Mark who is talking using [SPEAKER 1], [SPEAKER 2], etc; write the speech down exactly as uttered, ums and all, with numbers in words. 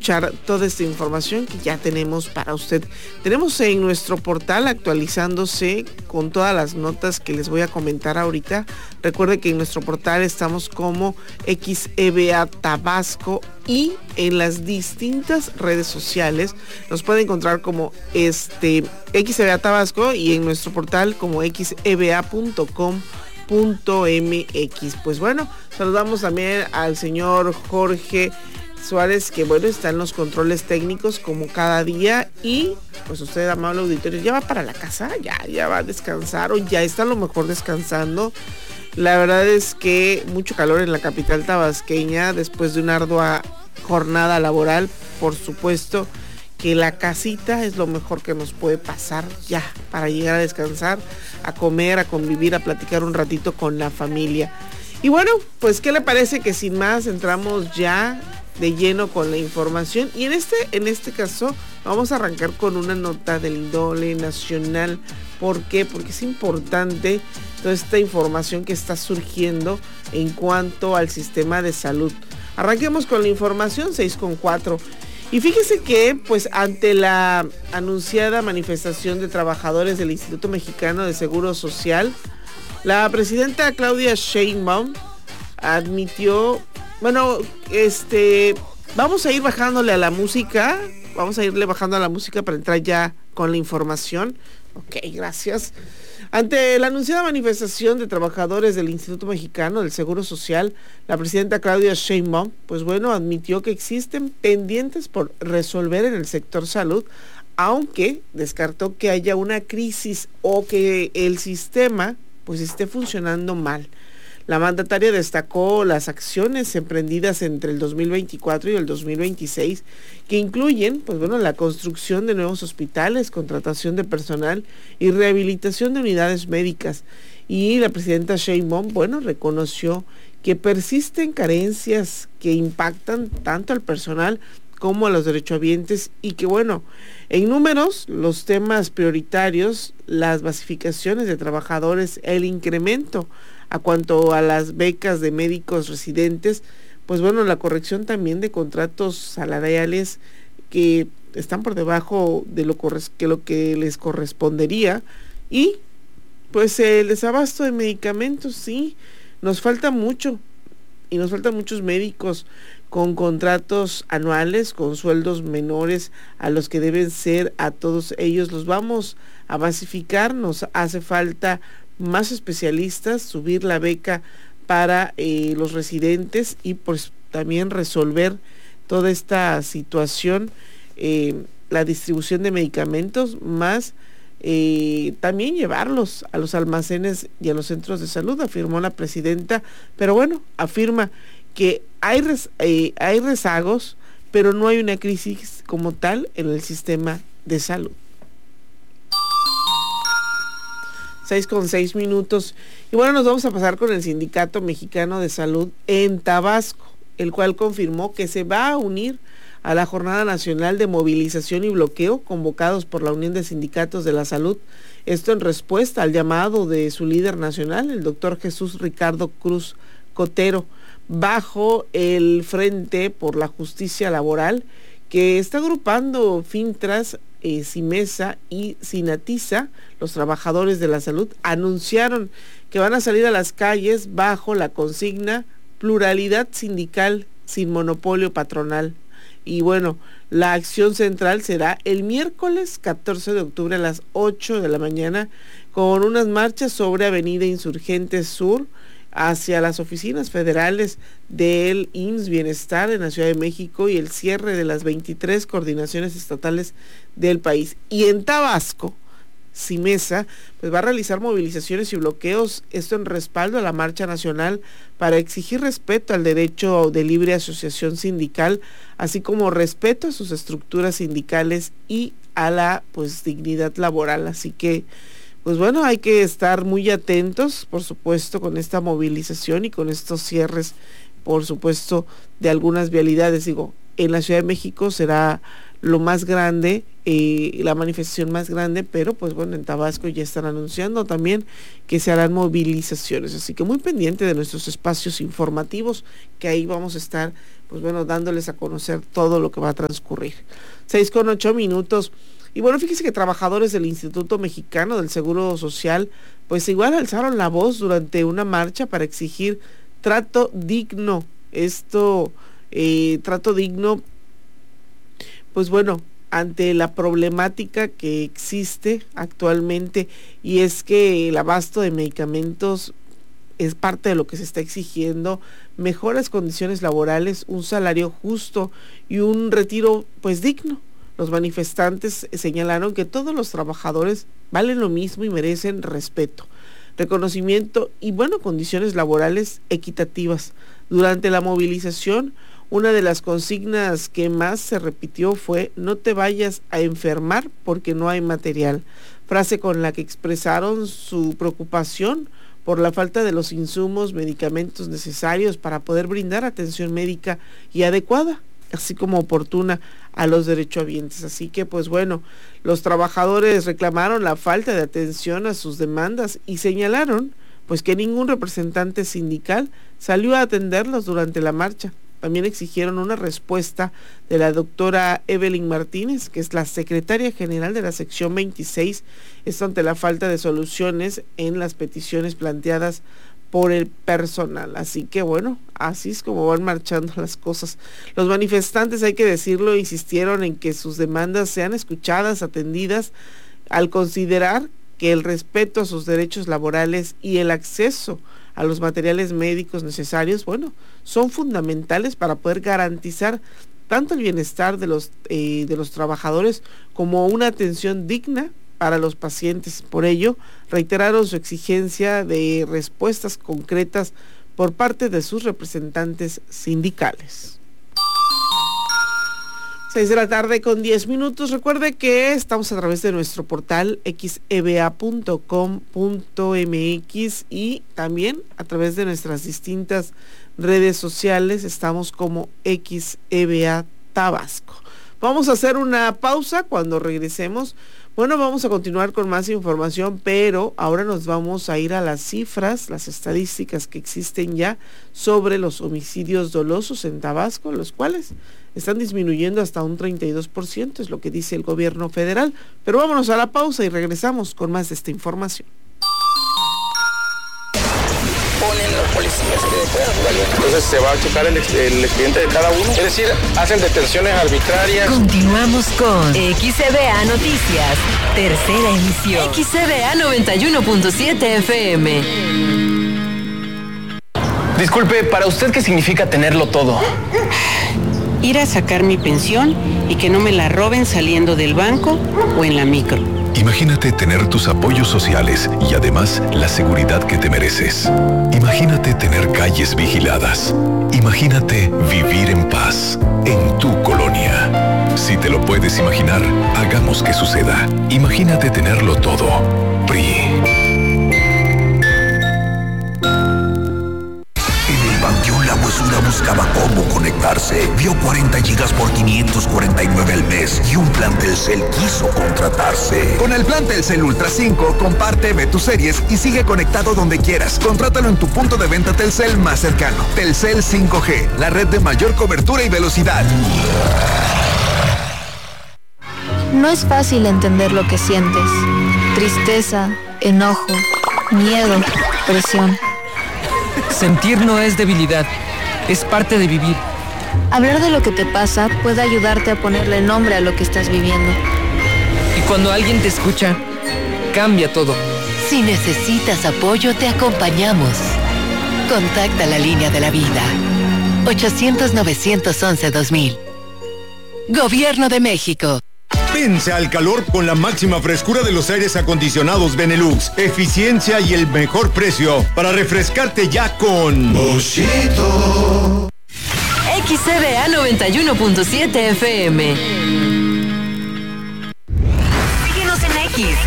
[SPEAKER 1] escuchar toda esta información que ya tenemos para usted. Tenemos en nuestro portal actualizándose con todas las notas que les voy a comentar ahorita. Recuerde que en nuestro portal estamos como X E B A Tabasco y en las distintas redes sociales nos puede encontrar como este X E B A Tabasco y en nuestro portal como x e b a punto com punto m x. Pues bueno, saludamos también al señor Jorge Suárez, que bueno, está en los controles técnicos como cada día, y pues usted, amable auditorio, ya va para la casa, ya, ya va a descansar o ya está a lo mejor descansando. La verdad es que mucho calor en la capital tabasqueña después de una ardua jornada laboral. Por supuesto que la casita es lo mejor que nos puede pasar ya para llegar a descansar, a comer, a convivir, a platicar un ratito con la familia. Y bueno, pues ¿qué le parece que sin más entramos ya de lleno con la información? Y en este, en este caso vamos a arrancar con una nota del índole nacional. ¿Por qué? Porque es importante toda esta información que está surgiendo en cuanto al sistema de salud. Arranquemos con la información, seis con cuatro. Y fíjese que, pues, ante la anunciada manifestación de trabajadores del Instituto Mexicano de Seguro Social, la presidenta Claudia Sheinbaum admitió, bueno, este, vamos a ir bajándole a la música, vamos a irle bajando a la música para entrar ya con la información. Ok, gracias. Ante la anunciada manifestación de trabajadores del Instituto Mexicano del Seguro Social, la presidenta Claudia Sheinbaum, pues bueno, admitió que existen pendientes por resolver en el sector salud, aunque descartó que haya una crisis o que el sistema pues esté funcionando mal. La mandataria destacó las acciones emprendidas entre el dos mil veinticuatro y el dos mil veintiséis, que incluyen, pues bueno, la construcción de nuevos hospitales, contratación de personal y rehabilitación de unidades médicas. Y la presidenta Sheinbaum, bueno, reconoció que persisten carencias que impactan tanto al personal como a los derechohabientes y que, bueno, en números, los temas prioritarios, las basificaciones de trabajadores, el incremento a cuanto a las becas de médicos residentes, pues bueno, la corrección también de contratos salariales que están por debajo de lo, que, lo que les correspondería, y pues el desabasto de medicamentos. Sí, nos falta mucho y nos faltan muchos médicos con contratos anuales, con sueldos menores a los que deben ser. A todos ellos los vamos a basificar, nos hace falta más especialistas, subir la beca para eh, los residentes y pues también resolver toda esta situación, eh, la distribución de medicamentos, más eh, también llevarlos a los almacenes y a los centros de salud, afirmó la presidenta. Pero bueno, afirma que hay, res, eh, hay rezagos, pero no hay una crisis como tal en el sistema de salud. seis con seis minutos. Y bueno, nos vamos a pasar con el Sindicato Mexicano de Salud en Tabasco, el cual confirmó que se va a unir a la Jornada Nacional de Movilización y Bloqueo convocados por la Unión de Sindicatos de la Salud. Esto en respuesta al llamado de su líder nacional, el doctor Jesús Ricardo Cruz Cotero, bajo el Frente por la Justicia Laboral, que está agrupando Fintras, eh, Simesa y Sinatiza. Los trabajadores de la salud anunciaron que van a salir a las calles bajo la consigna pluralidad sindical sin monopolio patronal. Y bueno, la acción central será el miércoles catorce de octubre a las ocho de la mañana, con unas marchas sobre Avenida Insurgentes Sur hacia las oficinas federales del I M S S Bienestar en la Ciudad de México y el cierre de las veintitrés coordinaciones estatales del país. Y en Tabasco, Simesa pues va a realizar movilizaciones y bloqueos, esto en respaldo a la marcha nacional para exigir respeto al derecho de libre asociación sindical, así como respeto a sus estructuras sindicales y a la pues dignidad laboral. Así que pues bueno, hay que estar muy atentos, por supuesto, con esta movilización y con estos cierres, por supuesto, de algunas vialidades. Digo, en la Ciudad de México será lo más grande, eh, la manifestación más grande, pero pues bueno, en Tabasco ya están anunciando también que se harán movilizaciones, así que muy pendiente de nuestros espacios informativos, que ahí vamos a estar, pues bueno, dándoles a conocer todo lo que va a transcurrir. Seis con ocho minutos. Y bueno, fíjese que trabajadores del Instituto Mexicano del Seguro Social, pues igual alzaron la voz durante una marcha para exigir trato digno. Esto, eh, trato digno, pues bueno, ante la problemática que existe actualmente, y es que el abasto de medicamentos es parte de lo que se está exigiendo, mejores condiciones laborales, un salario justo y un retiro pues digno. Los manifestantes señalaron que todos los trabajadores valen lo mismo y merecen respeto, reconocimiento y, bueno, condiciones laborales equitativas. Durante la movilización, una de las consignas que más se repitió fue: no te vayas a enfermar porque no hay material, frase con la que expresaron su preocupación por la falta de los insumos, medicamentos necesarios para poder brindar atención médica y adecuada, así como oportuna, a los derechohabientes. Así que pues bueno, los trabajadores reclamaron la falta de atención a sus demandas y señalaron pues que ningún representante sindical salió a atenderlos durante la marcha. También exigieron una respuesta de la doctora Evelyn Martínez, que es la secretaria general de la sección veintiséis, esto ante la falta de soluciones en las peticiones planteadas por el personal. Así que bueno, así es como van marchando las cosas. Los manifestantes, hay que decirlo, insistieron en que sus demandas sean escuchadas, atendidas, al considerar que el respeto a sus derechos laborales y el acceso a los materiales médicos necesarios, bueno, son fundamentales para poder garantizar tanto el bienestar de los, eh, de los trabajadores como una atención digna para los pacientes. Por ello, reiteraron su exigencia de respuestas concretas por parte de sus representantes sindicales. Seis de la tarde con diez minutos. Recuerde que estamos a través de nuestro portal x e b a punto com punto m x y también a través de nuestras distintas redes sociales. Estamos como X E B A Tabasco. Vamos a hacer una pausa. Cuando regresemos, bueno, vamos a continuar con más información, pero ahora nos vamos a ir a las cifras, las estadísticas que existen ya sobre los homicidios dolosos en Tabasco, los cuales están disminuyendo hasta un treinta y dos por ciento, es lo que dice el gobierno federal. Pero vámonos a la pausa y regresamos con más de esta información.
[SPEAKER 2] Ponen los policías que puedan jugar. Entonces se va a checar el, el expediente de cada uno. Es decir, hacen detenciones arbitrarias.
[SPEAKER 3] Continuamos con X E B A Noticias, tercera emisión. X E B A noventa y uno punto siete F M.
[SPEAKER 2] Disculpe, ¿para usted qué significa tenerlo todo?
[SPEAKER 4] Ir a sacar mi pensión y que no me la roben saliendo del banco o en la micro.
[SPEAKER 5] Imagínate tener tus apoyos sociales y además la seguridad que te mereces. Imagínate tener calles vigiladas. Imagínate vivir en paz en tu colonia. Si te lo puedes imaginar, hagamos que suceda. Imagínate tenerlo todo. P R I.
[SPEAKER 6] La huesura buscaba cómo conectarse. Vio cuarenta gigas por quinientos cuarenta y nueve al mes y un plan Telcel quiso contratarse.
[SPEAKER 7] Con el plan Telcel Ultra cinco, comparte, ve tus series y sigue conectado donde quieras. Contrátalo en tu punto de venta Telcel más cercano. Telcel cinco G, la red de mayor cobertura y velocidad.
[SPEAKER 8] No es fácil entender lo que sientes. Tristeza, enojo, miedo, presión.
[SPEAKER 9] Sentir no es debilidad, es parte de vivir.
[SPEAKER 8] Hablar de lo que te pasa puede ayudarte a ponerle nombre a lo que estás viviendo.
[SPEAKER 9] Y cuando alguien te escucha, cambia todo.
[SPEAKER 3] Si necesitas apoyo, te acompañamos. Contacta la línea de la vida. ochocientos, novecientos once, dos mil. Gobierno de México.
[SPEAKER 10] Vence al calor con la máxima frescura de los aires acondicionados Benelux. Eficiencia y el mejor precio para refrescarte ya con
[SPEAKER 3] Boschito. X E B A noventa y uno punto siete F M. Síguenos en X,